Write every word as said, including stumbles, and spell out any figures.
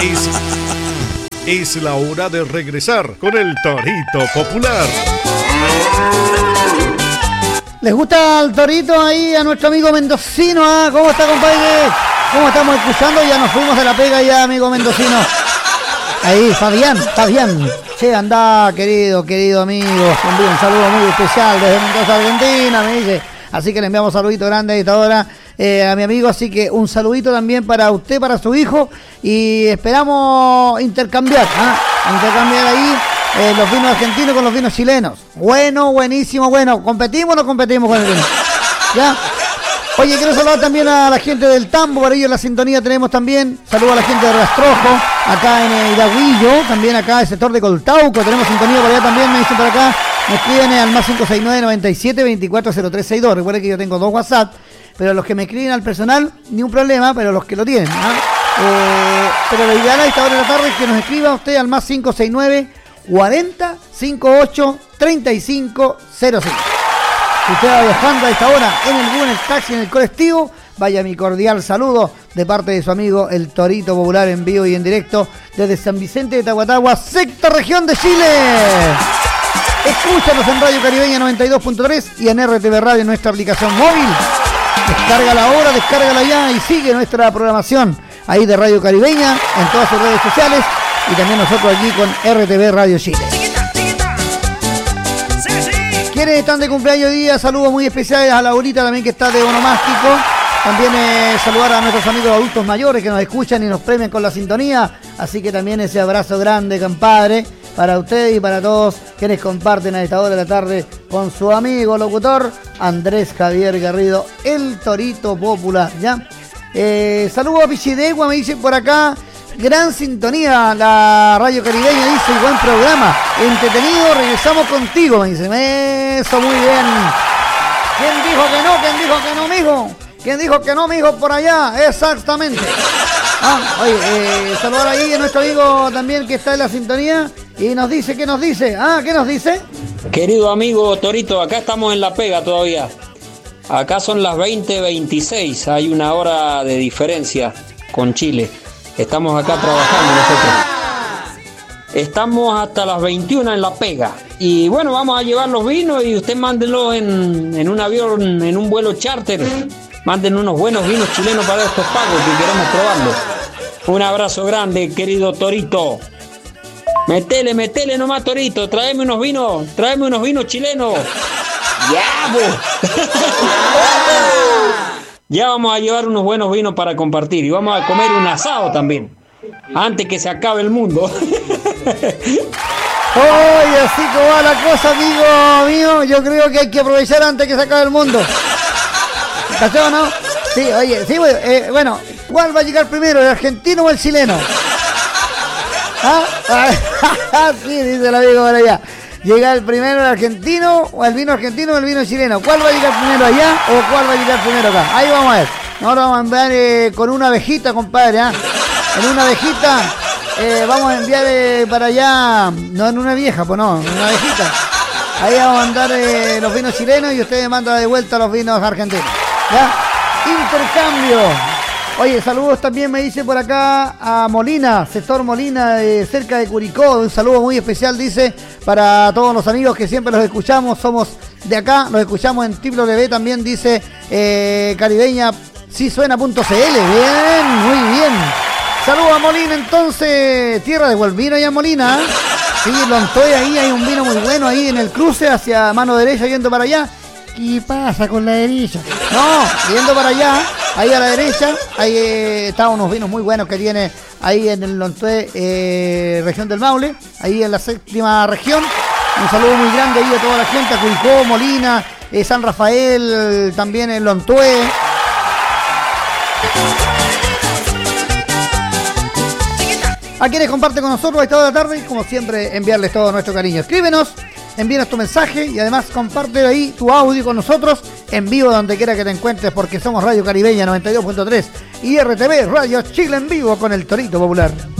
Es, es la hora de regresar con el Torito Popular. ¿Les gusta el torito ahí a nuestro amigo mendocino? ¿Ah? ¿Cómo está, compadre? ¿Cómo estamos escuchando? Ya nos fuimos de la pega ya, amigo mendocino. Ahí, Fabián, Fabián. Che, anda, querido, querido amigo. Envío un saludo muy especial desde Mendoza, Argentina, me dice. Así que le enviamos un saludito grande a esta hora eh, a mi amigo. Así que un saludito también para usted, para su hijo. Y esperamos intercambiar, ¿ah? Intercambiar ahí. Eh, los vinos argentinos con los vinos chilenos. Bueno, buenísimo, bueno. ¿Competimos o no competimos con el vino? ¿Ya? Oye, quiero saludar también a la gente del Tambo. Para ellos en la sintonía tenemos también. Saludos a la gente de Rastrojo, acá en el Hidalguillo. También acá en el sector de Coltauco. Tenemos sintonía por allá también, me dicen por acá. Me escriben al más cinco seis nueve, noventa y siete, veinticuatro, cero tres sesenta y dos. Recuerden que yo tengo dos WhatsApp. Pero los que me escriben al personal, ni un problema, pero los que lo tienen, ¿ah? eh, Pero lo ideal a esta hora de la tarde es que nos escriba usted al más cinco seis nueve, cuarenta, cincuenta y ocho, treinta y cinco cero cinco. Si usted va viajando a esta hora en el bus, en el taxi, en el colectivo, vaya mi cordial saludo de parte de su amigo el Torito Popular en vivo y en directo desde San Vicente de Tahuatahua, sexta región de Chile. Escúchanos en Radio Caribeña noventa y dos punto tres y en R T V Radio en nuestra aplicación móvil. Descárgala ahora, descárgala ya y sigue nuestra programación ahí de Radio Caribeña en todas sus redes sociales y también nosotros aquí con R T V Radio Chile. Quienes están de cumpleaños hoy día, saludos muy especiales a Laurita también que está de onomástico. También eh, saludar a nuestros amigos adultos mayores que nos escuchan y nos premian con la sintonía. Así que también ese abrazo grande, compadre, para ustedes y para todos quienes comparten a esta hora de la tarde con su amigo locutor Andrés Javier Garrido, el Torito Popular, ¿ya? Eh, saludos a Pichidegua, me dicen por acá. Gran sintonía, la Radio Caribeña dice, y buen programa, entretenido, regresamos contigo, me dice, eso, muy bien. ¿Quién dijo que no? ¿Quién dijo que no, mijo? ¿Quién dijo que no, mijo? Por allá, exactamente. Ah, oye, eh, saludar ahí a nuestro amigo también que está en la sintonía y nos dice, ¿qué nos dice? Ah, ¿qué nos dice? Querido amigo Torito, acá estamos en la pega todavía. Acá son las veinte veintiséis, hay una hora de diferencia con Chile. Estamos acá trabajando nosotros. Estamos hasta las veintiuna en la pega. Y bueno, vamos a llevar los vinos y usted mándenlos en, en un avión, en un vuelo charter. Manden unos buenos vinos chilenos para estos pagos que queremos probarlos. Un abrazo grande, querido Torito. Metele, metele nomás, Torito. Tráeme unos vinos, tráeme unos vinos chilenos. ¡Ya, pues! Ya vamos a llevar unos buenos vinos para compartir y vamos a comer un asado también, antes que se acabe el mundo. Oye, así como va la cosa, amigo mío, yo creo que hay que aprovechar antes que se acabe el mundo. ¿Cachó, no? Sí, oye, sí, eh, bueno, ¿cuál va a llegar primero, el argentino o el chileno? ¿Ah? Sí, dice el amigo por allá. ¿Llega el primero el argentino o el vino argentino o el vino chileno? ¿Cuál va a llegar primero allá o cuál va a llegar primero acá? Ahí vamos a ver. Ahora vamos a enviar eh, con una abejita, compadre. ¿eh? En una abejita eh, vamos a enviar eh, para allá, no en una vieja, pues no, en una abejita. Ahí vamos a mandar eh, los vinos chilenos y ustedes mandan de vuelta los vinos argentinos. ¿Ya? Intercambio. Oye, saludos también me dice por acá a Molina, sector Molina, eh, cerca de Curicó. Un saludo muy especial, dice, para todos los amigos que siempre los escuchamos. Somos de acá, los escuchamos en doble u doble u doble u también, dice eh, Caribeña, sí suena punto c l. Bien, muy bien. Saludos a Molina, entonces, tierra de buen vino allá en Molina. ¿eh? Sí, Lontoy, ahí hay un vino muy bueno, ahí en el cruce hacia mano derecha, yendo para allá. ¿Qué pasa con la derecha? No, yendo para allá, ahí a la derecha, ahí eh, están unos vinos muy buenos que tiene ahí en el Lontué, eh, región del Maule, ahí en la séptima región. Un saludo muy grande ahí a toda la gente, a Curicó, Molina, eh, San Rafael, también en Lontué. A quienes comparten con nosotros a esta hora de la tarde y como siempre enviarles todo nuestro cariño. Escríbenos, envíanos tu mensaje y además comparte ahí tu audio con nosotros en vivo donde quiera que te encuentres, porque somos Radio Caribeña noventa y dos punto tres y R T V Radio Chile en vivo con el Torito Popular.